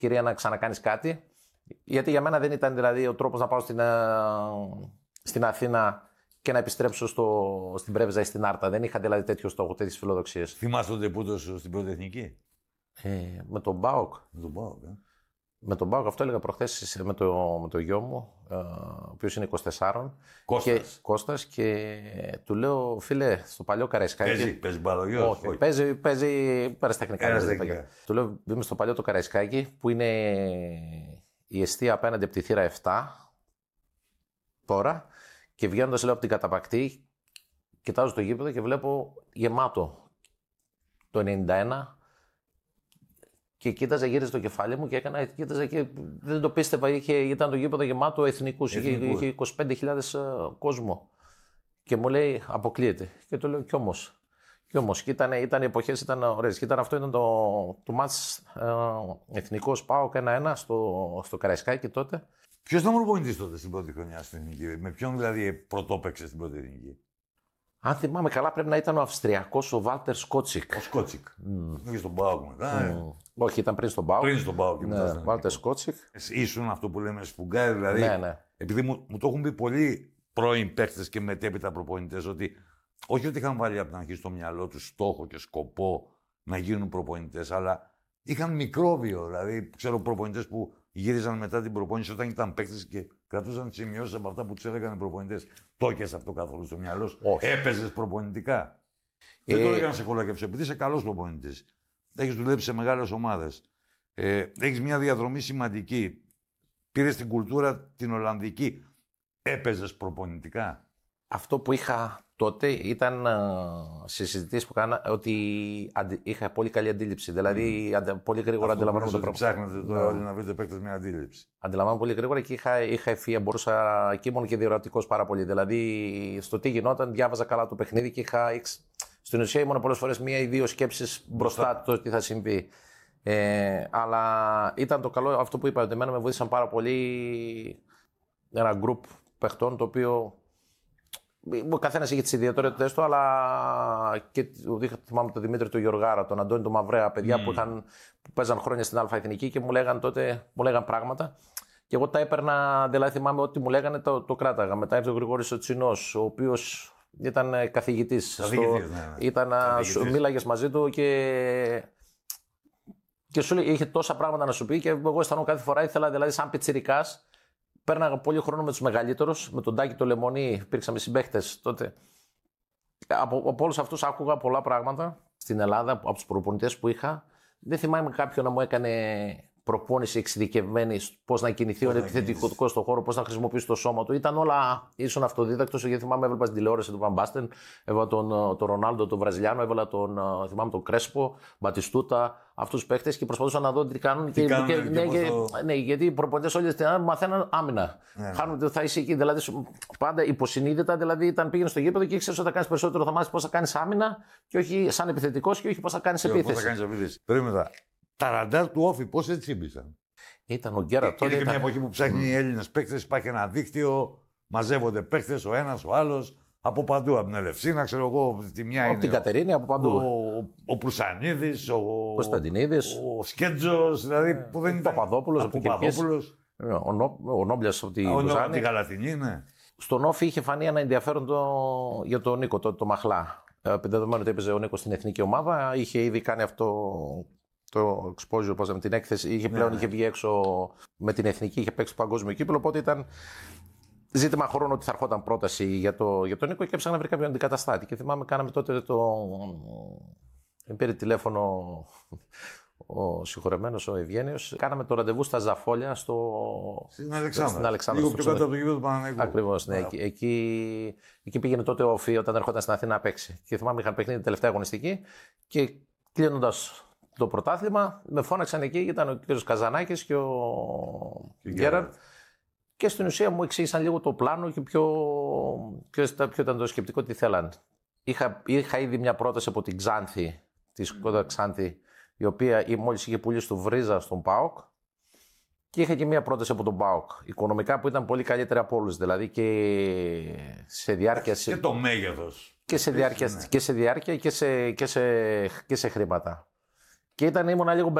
ευκαιρία να ξανακάνεις κάτι. Γιατί για μένα δεν ήταν δηλαδή ο τρόπος να πάω στην Αθήνα και να επιστρέψω στην Πρέβεζα ή στην Άρτα. Δεν είχα δηλαδή τέτοιο στόχο, τέτοιες φιλοδοξίες. Θυμάσαι τον τεπούτο σου στην πρώτη εθνική? Με τον ΠΑΟΚ. Με τον ΠΑΟΚ, αυτό έλεγα προχθές με το γιο μου, ο οποίος είναι 24. Κώστας, και του λέω, φίλε, στο παλιό Καραϊσκάκι. Παίζει μπαλογιός? Όχι. Παίζει περαστεχνικά. Του λέω, είμαι στο παλιό το Καραϊσκάκι, που είναι η εστία απέναντι από τη θύρα 7 τώρα, και βγαίνοντας, λέω, από την Καταπακτή, κοιτάζω το γήπεδο και βλέπω γεμάτο το 91. Και κοίταζα, γύριζε το κεφάλι μου και κοίταζα και δεν το πίστευα. Ήταν το γήπεδο γεμάτο εθνικούς. Είχε 25.000 κόσμο. Και μου λέει, αποκλείεται. Και το λέω, κι όμως. Και ήταν οι εποχές, ήταν ωραίες. Και αυτό ήταν το μάτς εθνικός ΠΑΟΚ 1-1 στο Καραϊσκάκι τότε. Ποιος ήταν ο προπονητής τότε στην πρώτη χρονιά στην εθνική? Με ποιον δηλαδή πρωτόπαιξε στην πρώτη εθνική? Αν θυμάμαι καλά, πρέπει να ήταν ο Αυστριακός, ο Βάλτερ Σκότσικ. Ο Σκότσικ. Είχε στον ΠΑΟΚ μετά. Όχι, ήταν πριν στον ΠΑΟΚ. Πριν στον ΠΑΟΚ. Ναι, Βάλτερ Σκότσικ. Ήσουν αυτό που λέμε σφουγγάρι, δηλαδή. Ναι. Επειδή μου το έχουν πει πολλοί πρώην παίκτες και μετέπειτα προπονητές, ότι όχι ότι είχαν βάλει από την αρχή στο μυαλό τους στόχο και σκοπό να γίνουν προπονητές, αλλά είχαν μικρόβιο. Δηλαδή, ξέρω προπονητές που γύριζαν μετά την προπόνηση όταν ήταν παίκτες και κρατούσαν τις σημειώσεις από αυτά που τους έλεγαν οι προπονητές. Το έχεις αυτό καθόλου στο μυαλό σου? Έπαιζες προπονητικά? Δεν το έκανα σε κολακεύσω, επειδή είσαι καλός προπονητής. Έχεις δουλέψει σε μεγάλες ομάδες. Έχεις μια διαδρομή σημαντική. Πήρες την κουλτούρα την Ολλανδική. Έπαιζες προπονητικά? Αυτό που είχα τότε ήταν σε συζητήσεις που κάνα ότι είχα πολύ καλή αντίληψη. Δηλαδή, πολύ γρήγορα αντιλαμβάνομαι το πρόβλημα. Ψάχνετε τώρα όλοι να βρείτε παίκτες με αντίληψη. Αντιλαμβάνομαι πολύ γρήγορα και είχα ευφυΐα. Μπορούσα και ήμουν και διορατικός πάρα πολύ. Δηλαδή, στο τι γινόταν, διάβαζα καλά το παιχνίδι και στην ουσία ήμουν πολλές φορές μία ή δύο σκέψεις μπροστά το τι θα συμβεί. Αλλά ήταν το καλό αυτό που είπα, ότι εμένα με βοήθησαν πάρα πολύ ένα γκρουπ παιχτών, το οποίο ο καθένας είχε τις ιδιαιτερότητες του, αλλά και θυμάμαι τον Δημήτρη τον Γιωργάρα, τον Αντώνη τον Μαυρέα, παιδιά που παίζαν χρόνια στην Αλφα Εθνική και μου λέγαν πράγματα. Και εγώ τα έπαιρνα, δηλαδή θυμάμαι ότι μου λέγανε το κράταγα. Μετά ήρθε ο Γρηγόρης ο Τσινός, ο οποίος ήταν καθηγητής. Μίλαγες μαζί του και σου λέει, είχε τόσα πράγματα να σου πει και εγώ αισθανόμουν κάθε φορά, ήθελα δηλαδή σαν πιτσιρικάς. Πέρναγα πολύ χρόνο με τους μεγαλύτερους, με τον Τάκη τον Λεμονή, υπήρξαμε συμπαίχτες τότε. Από όλους αυτούς άκουγα πολλά πράγματα στην Ελλάδα, από τους προπονητές που είχα. Δεν θυμάμαι κάποιον να μου έκανε προπόνηση εξειδικευμένη, πώς να κινηθεί ο επιθετικός στον χώρο, πώς να χρησιμοποιήσει το σώμα του. Ήταν όλα, ήσουν αυτοδίδακτος, γιατί θυμάμαι έβλεπα στην τηλεόραση τον Βαν Μπάστεν, έβαλα τον Ρονάλντο, τον Βραζιλιάνο, έβαλα τον Κρέσπο, Μπατιστούτα, αυτούς τους παίχτες και προσπαθούσα να δω τι κάνουν. Ναι, γιατί οι προπονητές όλοι στην Ελλάδα μαθαίναν άμυνα. Χάνουν, θα είσαι εκεί, δηλαδή πάντα υποσυνείδητα, δηλαδή πήγαινε στο γήπεδο και ήξερες ότι θα κάνεις περισσότερο, θα μάθεις πώς θα κάνεις άμυνα και όχι σαν επιθετικός και όχι πώς θα κάνεις επίθεση. Τα ραντάρ του Όφη, πώς έτσι σύμπησαν? Ήταν ο Γκέρα τότε. Είναι και μια εποχή που ψάχνει οι Έλληνες παίκτες, υπάρχει ένα δίκτυο, μαζεύονται παίκτες, ο ένας, ο άλλος, από παντού. Από την Ελευσίνα, ξέρω εγώ, τη μια είναι. Από την Κατερίνη, από παντού. Ο Προυσανίδης, ο Κωνσταντινίδης, ο Σκέτζος, δηλαδή που δεν ήταν. Παπαδόπουλος, ο Νόμπλιας από τη Λουζάνη. Από τη Γαλατινή, ναι. Στον Όφη είχε φανεί ένα ενδιαφέρον για τον Νίκο, το Μαχλά. Δεδομένου ότι έπαιζε ο Νίκος στην εθνική ομάδα, είχε ήδη κάνει αυτό. Το exposure, με την έκθεση, είχε βγει έξω με την εθνική, είχε παίξει το παγκόσμιο κύπελλο. Οπότε ήταν ζήτημα χρόνου ότι θα ερχόταν πρόταση για τον Νίκο και έψαχνα να βρει κάποιον αντικαταστάτη. Και θυμάμαι, κάναμε τότε πήρε τηλέφωνο ο συγχωρεμένος, ο Ευγένιος. Κάναμε το ραντεβού στα Ζαφόλια στην Αλεξάνδρα. Λίγο πιο κάτω από το γήπεδο του Παναναϊκού. Ακριβώς, ναι. Εκεί πήγαινε τότε ο Όφη όταν ερχόταν στην Αθήνα να παίξει. Και θυμάμαι, είχαν παιχνίδι τελευταία αγωνιστική και κλείνοντας το πρωτάθλημα, με φώναξαν εκεί, ήταν ο κ. Καζανάκης και ο Γκέραρντ. Και στην ουσία μου εξήγησαν λίγο το πλάνο και ποιο ήταν το σκεπτικό, τι θέλαν. Είχα ήδη μια πρόταση από την Ξάνθη, τη Σκόντα Ξάνθη, η οποία μόλις είχε πουλήσει του Βρίζα στον ΠΑΟΚ. Και είχα και μια πρόταση από τον ΠΑΟΚ. Οικονομικά που ήταν πολύ καλύτερη από όλους. Δηλαδή και σε διάρκεια. Και το μέγεθος. Και σε διάρκεια και σε χρήματα. Και ήμουν λίγο